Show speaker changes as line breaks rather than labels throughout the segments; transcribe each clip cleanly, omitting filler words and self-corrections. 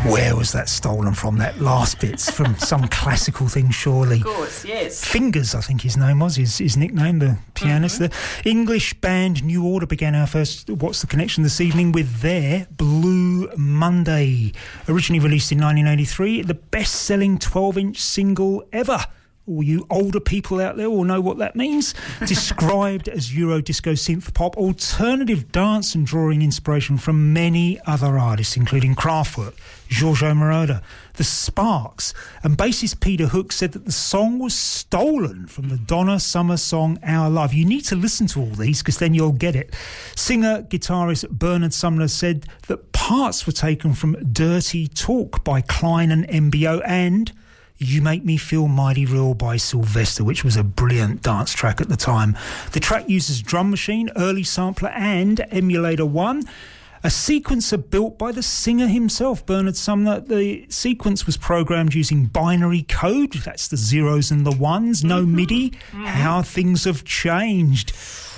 Where was that stolen from? That last bit's from some classical thing, surely.
Of course, yes.
Fingers, I think his name was, his nickname, the pianist. The English band New Order began our first What's the Connection this evening with their Blue Monday. Originally released in 1983, the best-selling 12-inch single ever. All you older people out there will know what that means. Described as Euro disco synth pop, alternative dance and drawing inspiration from many other artists, including Kraftwerk, Giorgio Moroder, The Sparks, and bassist Peter Hook said that the song was stolen from the Donna Summer song Our Love. You need to listen to all these because then you'll get it. Singer-guitarist Bernard Sumner said that parts were taken from Dirty Talk by Klein and MBO and You Make Me Feel Mighty Real by Sylvester, which was a brilliant dance track at the time. The track uses Drum Machine, Early Sampler and Emulator 1. A sequencer built by the singer himself, Bernard Sumner. The sequence was programmed using binary code. That's the zeros and the ones. No MIDI. How things have changed.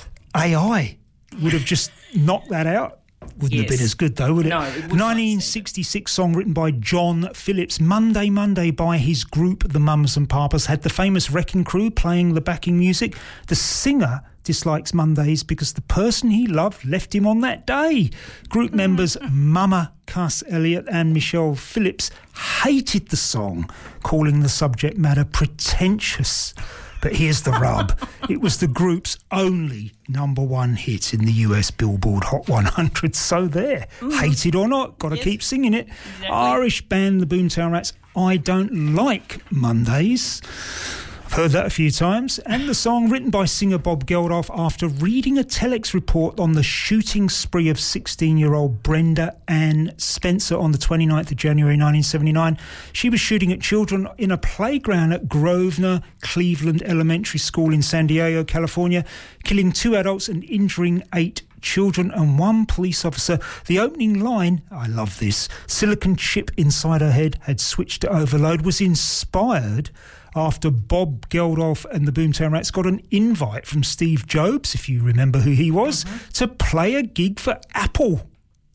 AI would have just knocked that out. Wouldn't have been as good, though, would it?
No, it would
1966 song written by John Phillips. Monday, Monday by his group, the Mums and Papas, had the famous Wrecking Crew playing the backing music. The singer dislikes Mondays because the person he loved left him on that day. Group members Mama Cuss Elliott and Michelle Phillips hated the song, calling the subject matter pretentious. But here's the rub. It was the group's only #1 hit in the US Billboard Hot 100. So there. Hate it or not, got to keep singing it.
Exactly.
Irish band The Boomtown Rats, I Don't Like Mondays. I've heard that a few times. And the song written by singer Bob Geldof after reading a telex report on the shooting spree of 16-year-old Brenda Ann Spencer on the 29th of January 1979. She was shooting at children in a playground at Grosvenor Cleveland Elementary School in San Diego, California, killing 2 adults and injuring 8 children and 1 police officer. The opening line, I love this, silicon chip inside her head had switched to overload, was inspired after Bob Geldof and the Boomtown Rats got an invite from Steve Jobs, if you remember who he was, to play a gig for Apple.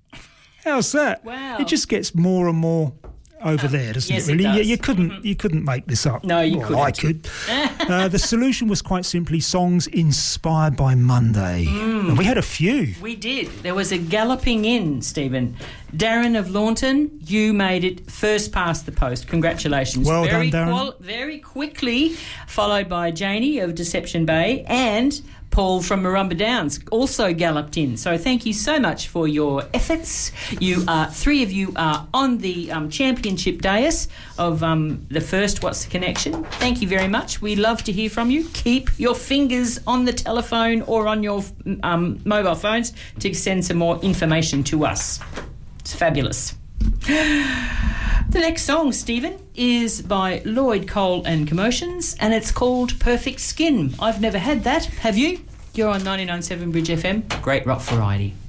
How's that?
Wow.
It just gets more and more over there, doesn't
yes,
it? Really,
it does.
you couldn't make this up.
No, you couldn't.
I could. The solution was quite simply songs inspired by Monday, and we had a few.
We did. There was a galloping in, Stephen. Darren of Launton, you made it first past the post. Congratulations.
Well done, Darren.
Very quickly, followed by Janie of Deception Bay and Paul from Marumba Downs also galloped in. So thank you so much for your efforts. You are 3 of you are on the championship dais of the first What's the Connection. Thank you very much. We love to hear from you. Keep your fingers on the telephone or on your mobile phones to send some more information to us. It's fabulous. The next song, Stephen, is by Lloyd Cole and Commotions, and it's called Perfect Skin. I've never had that. Have you? You're on 99.7 Bridge FM. Great rock variety.